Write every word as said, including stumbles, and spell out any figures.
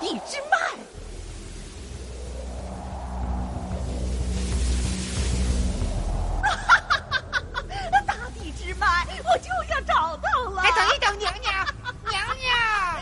地之脉。大地之脉，我就想找